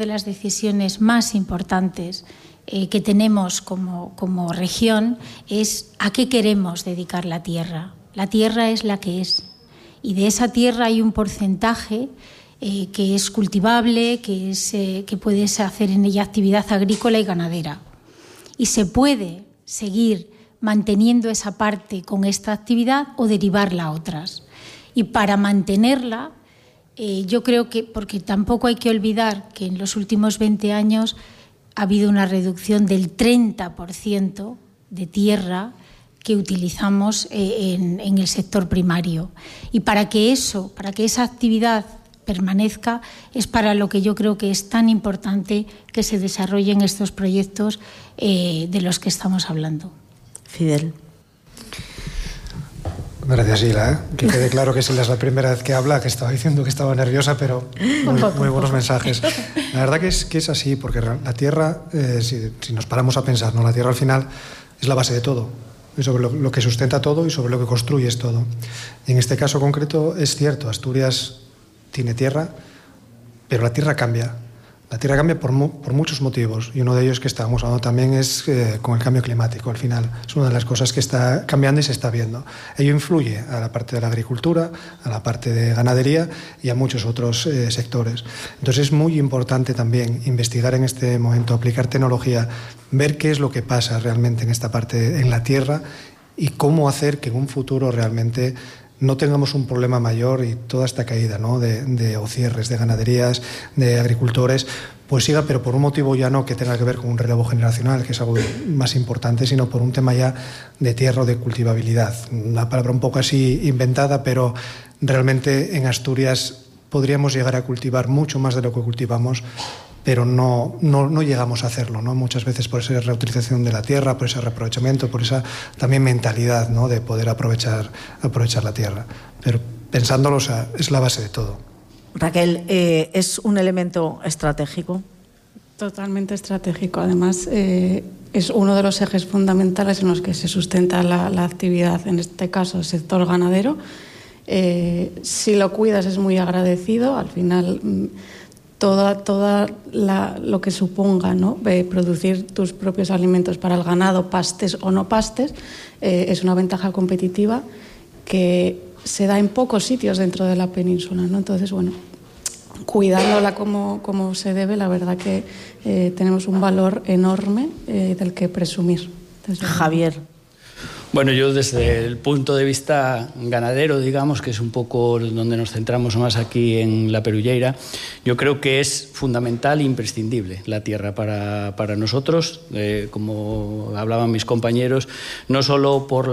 de las decisiones más importantes que tenemos como región es a qué queremos dedicar la tierra. La tierra es la que es y de esa tierra hay un porcentaje que es cultivable, que puedes hacer en ella actividad agrícola y ganadera. Y se puede seguir manteniendo esa parte con esta actividad o derivarla a otras. Y para mantenerla, yo creo que, porque tampoco hay que olvidar que en los últimos 20 años ha habido una reducción del 30% de tierra que utilizamos en el sector primario. Y para que esa actividad permanezca, es para lo que yo creo que es tan importante que se desarrollen estos proyectos de los que estamos hablando. Fidel. Gracias, Sila. Que quede claro que Sila es la primera vez que habla, que estaba diciendo que estaba nerviosa, pero muy buenos mensajes. La verdad que es así, porque la tierra, si nos paramos a pensar, ¿no? La tierra al final es la base de todo, y sobre lo que sustenta todo y sobre lo que construyes todo. Y en este caso concreto es cierto, Asturias tiene tierra, pero la tierra cambia. La tierra cambia por muchos motivos, y uno de ellos que estábamos hablando también es con el cambio climático. Al final es una de las cosas que está cambiando y se está viendo. Ello influye a la parte de la agricultura, a la parte de ganadería y a muchos otros sectores. Entonces es muy importante también investigar en este momento, aplicar tecnología, ver qué es lo que pasa realmente en esta parte, en la tierra, y cómo hacer que en un futuro realmente no tengamos un problema mayor y toda esta caída, ¿no? o cierres de ganaderías, de agricultores, pues siga, pero por un motivo ya no que tenga que ver con un relevo generacional, que es algo más importante, sino por un tema ya de tierra o de cultivabilidad. Una palabra un poco así inventada, pero realmente en Asturias podríamos llegar a cultivar mucho más de lo que cultivamos, pero no llegamos a hacerlo, ¿no? Muchas veces por esa reutilización de la tierra, por ese reaprovechamiento, por esa también mentalidad, ¿no? De poder aprovechar la tierra. Pero pensándolo, o sea, es la base de todo. Raquel, ¿es un elemento estratégico? Totalmente estratégico. Además, es uno de los ejes fundamentales en los que se sustenta la actividad, en este caso el sector ganadero. Si lo cuidas es muy agradecido. Al final, toda lo que suponga, ¿no? Producir tus propios alimentos para el ganado, pastes o no pastes, es una ventaja competitiva que se da en pocos sitios dentro de la península, ¿no? Entonces, bueno, cuidándola como se debe, la verdad que tenemos un valor enorme del que presumir. Entonces, Javier. Bueno, yo desde el punto de vista ganadero, digamos, que es un poco donde nos centramos más aquí en la Perulleira, yo creo que es fundamental e imprescindible la tierra para nosotros, como hablaban mis compañeros, no solo por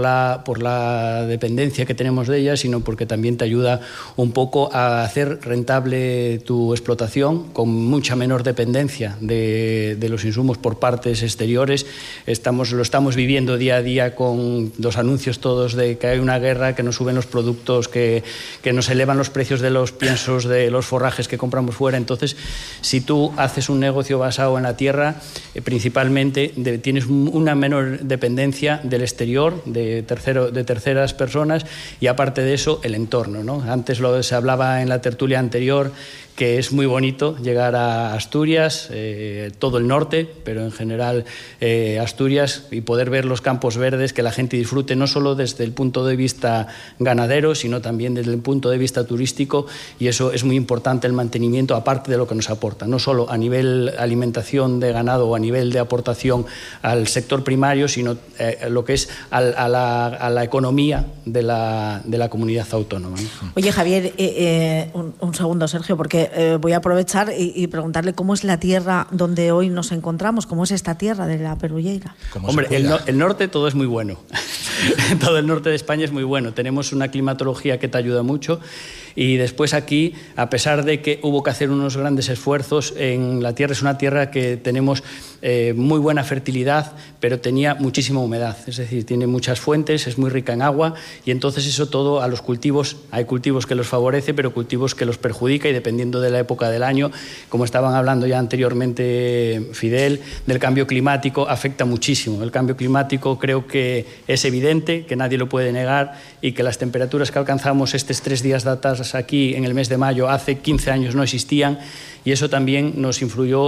la dependencia que tenemos de ella, sino porque también te ayuda un poco a hacer rentable tu explotación con mucha menor dependencia de los insumos por partes exteriores. Lo estamos viviendo día a día con los anuncios todos de que hay una guerra, que nos suben los productos, que nos elevan los precios de los piensos, de los forrajes que compramos fuera. Entonces, si tú haces un negocio basado en la tierra, principalmente tienes una menor dependencia del exterior, de terceras personas, y aparte de eso, el entorno, ¿no? Antes se hablaba en la tertulia anterior que es muy bonito llegar a Asturias, todo el norte, pero en general Asturias, y poder ver los campos verdes, que la gente disfrute no solo desde el punto de vista ganadero, sino también desde el punto de vista turístico, y eso es muy importante, el mantenimiento, aparte de lo que nos aporta, no solo a nivel alimentación de ganado o a nivel de aportación al sector primario, sino lo que es a la economía de la comunidad autónoma. Oye, Javier, un segundo, Sergio, porque voy a aprovechar y preguntarle cómo es la tierra donde hoy nos encontramos, cómo es esta tierra de la Perulleira. Hombre, el norte todo es muy bueno. Todo el norte de España es muy bueno. Tenemos una climatología que te ayuda mucho, y después aquí, a pesar de que hubo que hacer unos grandes esfuerzos, en la tierra es una tierra que tenemos muy buena fertilidad, pero tenía muchísima humedad, es decir, tiene muchas fuentes, es muy rica en agua, y entonces eso todo a los cultivos, hay cultivos que los favorece, pero cultivos que los perjudica, y dependiendo de la época del año, como estaban hablando ya anteriormente Fidel, del cambio climático, afecta muchísimo. El cambio climático creo que es evidente, evidente, que nadie lo puede negar, y que las temperaturas que alcanzamos estos 3 días datadas aquí en el mes de mayo hace 15 años no existían, y eso también nos influyó